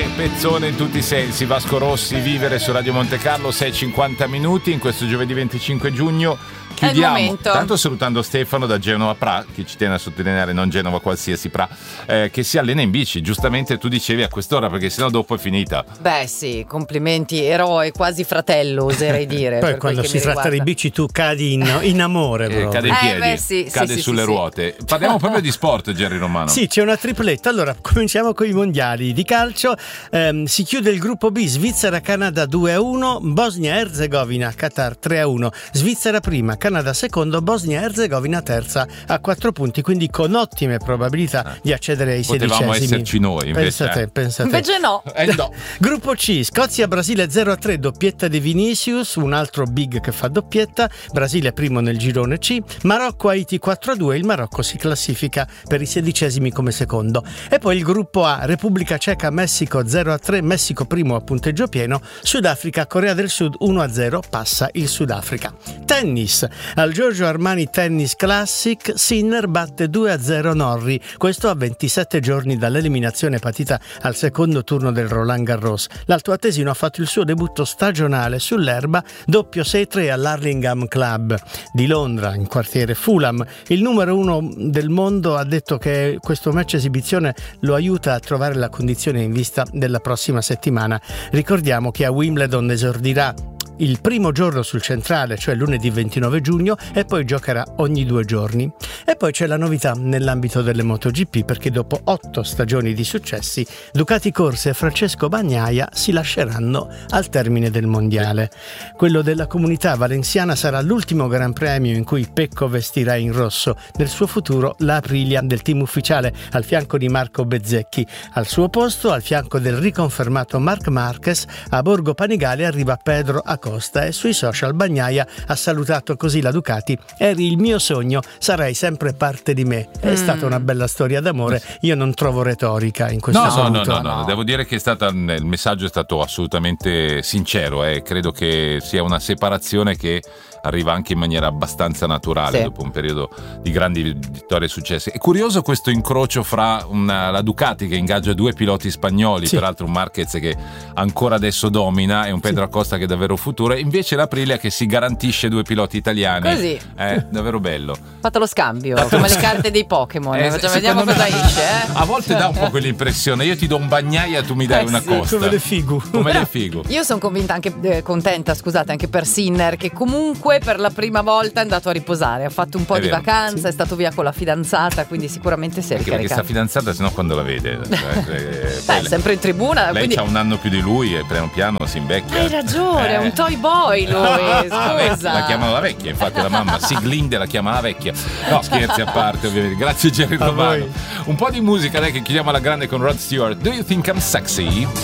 pezzone in tutti i sensi. Vasco Rossi, Vivere su Radio Monte Carlo, 6:50 minuti in questo giovedì 25 giugno. Chiudiamo, tanto salutando Stefano da Genova Pra, che ci tiene a sottolineare, non Genova qualsiasi Pra, che si allena in bici. Giustamente tu dicevi a quest'ora, perché sennò dopo è finita. Beh sì, complimenti, eroe, quasi fratello oserei dire. Poi quando si tratta di bici tu cadi in amore, cade in piedi, cade sulle ruote. Parliamo proprio di sport, Gerry Romano. Sì, c'è una tripletta. Allora cominciamo con i mondiali di calcio. Si chiude il gruppo B, Svizzera-Canada 2-1, Bosnia-Herzegovina Qatar 3-1, Svizzera prima, Canada secondo, Bosnia-Herzegovina terza a 4 punti, quindi con ottime probabilità di accedere ai Potevamo 16esimi. esserci noi invece. Pensa te. Invece no. No. Gruppo C, Scozia-Brasile 0-3, doppietta di Vinicius, un altro big che fa doppietta. Brasile primo nel girone C. Marocco-Haiti 4-2, il Marocco si classifica per i 16esimi come secondo. E poi il gruppo A, Repubblica Ceca-Messico 0-3, Messico primo a punteggio pieno. Sudafrica-Corea del Sud 1-0, passa il Sudafrica. Tennis, al Giorgio Armani Tennis Classic Sinner batte 2-0 Norrie, questo a 27 giorni dall'eliminazione patita al secondo turno del Roland Garros. L'altoatesino ha fatto il suo debutto stagionale sull'erba, doppio 6-3 all'Hurlingham Club di Londra, in quartiere Fulham. Il numero 1 del mondo ha detto che questo match esibizione lo aiuta a trovare la condizione in vista della prossima settimana. Ricordiamo che a Wimbledon esordirà il primo giorno sul centrale, cioè lunedì 29 giugno, e poi giocherà ogni 2 giorni. E poi c'è la novità nell'ambito delle MotoGP, perché dopo 8 stagioni di successi, Ducati Corse e Francesco Bagnaia si lasceranno al termine del mondiale. Quello della Comunità Valenziana sarà l'ultimo Gran Premio in cui Pecco vestirà in rosso. Nel suo futuro la Aprilia del team ufficiale, al fianco di Marco Bezzecchi. Al suo posto, al fianco del riconfermato Marc Marquez, a Borgo Panigale arriva Pedro Acosta, e sui social Bagnaia ha salutato così la Ducati: eri il mio sogno, sarai sempre parte di me. È stata una bella storia d'amore. Io non trovo retorica in questo saluto. No, devo dire che il messaggio è stato assolutamente sincero, credo che sia una separazione che arriva anche in maniera abbastanza naturale, dopo un periodo di grandi vittorie e successi. È curioso questo incrocio fra la Ducati che ingaggia 2 piloti spagnoli, peraltro un Marquez che ancora adesso domina e un Pedro Acosta che è davvero futuro, e invece l'Aprilia che si garantisce 2 piloti italiani. Così. È davvero bello. Fatto lo scambio, come le carte dei Pokémon. Vediamo cosa esce. A volte dà un po' quell'impressione, io ti do un Bagnaia, tu mi dai una Costa. Come le figu. Io sono convinta, anche contenta, scusate, anche per Sinner, che comunque per la prima volta è andato a riposare, ha fatto un po' di vacanza, è stato via con la fidanzata, quindi sicuramente si è ricaricato. Perché sta fidanzata, sennò quando la vede sempre in tribuna. Lei quindi... c'ha un anno più di lui e piano piano si invecchia. Hai ragione, è un toy boy lui, scusa. La chiamano la vecchia, infatti la mamma Siglinde la chiama la vecchia. No, scherzi a parte, ovviamente. Grazie Gerry Romano. Un po' di musica, dai, che chiudiamo alla grande con Rod Stewart. Do you think I'm sexy?